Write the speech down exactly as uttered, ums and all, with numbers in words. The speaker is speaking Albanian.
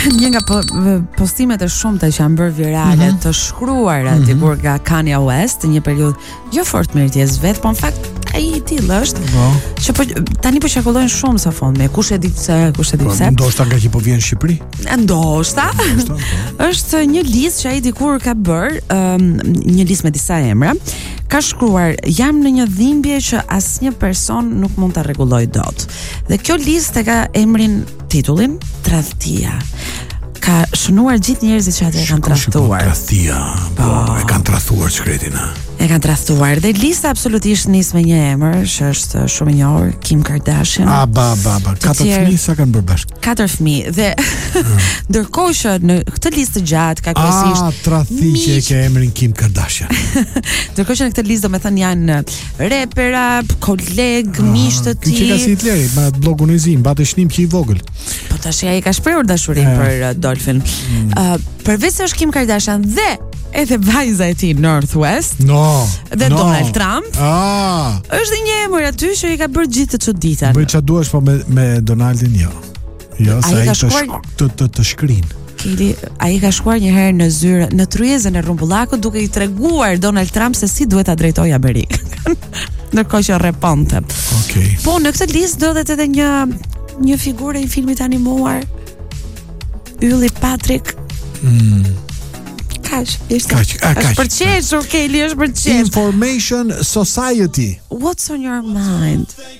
një nga po, postimet e shumta që janë bërë virale, mm-hmm. të shkruara mm-hmm. dikur nga Kanye West, një periudhë jo fort mirëtjes vet, po në fakt ai i tillë është. Po. Që po tani po qarkullojnë shumë sa fond me kush e di pse, kush e di pse. Ndoshta nga që po vjen në Shqipëri. Ndoshta. Është një listë që ai dikur ka bër, um, një listë me disa emra. Ka shkruar: jam në një dhimbje që asnjë person nuk mund ta rregullojë dot. Dhe kjo listë ka emrin, titullin Tradhtia. Ka shënuar gjithë njerëzit që atë e kanë tradhtuar. Tradhtia. Po, e kanë tradhtuar sekretin. E kanë tradhtuar. Dhe lista absolutisht nis me një emër që është shumë i njohur, Kim Kardashian. A ba ba ba, katër fëmijë sa kanë bërë bashkë. Katër fëmijë dhe ndërkohë që në këtë listë gjatë ka kryesisht ah, tradhti që e ke emrin Kim Kardashian. Ndërkohë që në këtë listë domethënë janë repera, koleg, ah, miq të tij. Që ka si Hitleri, me blogun e zi, mbate shnim që i vogël. Po tash ai ka shprehur dashurinë për uh, Dolphin. Mm. Uh, përveç se është Kim Kardashian dhe edhe vajza e tij North West. No. Dhe no. Donald Trump. Ah. Është një emër aty që i ka bërë gjithë të çuditën. Bëj çfarë duash, po me me Donaldin jo. Jo, sa ai të, shkuar... të të të shkrin. Kili, ai ka shkuar një herë në zyrë, në tryezën e rrumbullakut, duke i treguar Donald Trump se si duhet ta drejtojë Amerikën. Ndërkohë që rreponte. Okej. Okay. Po në këtë listë ndodhet edhe një një figurë i filmit animuar, Ylli Patrick. Mm. Kaç, ishte. Kaç, a kaç. Është për çeshur, Kelly, është për çeshur. Information Society. What's on your mind?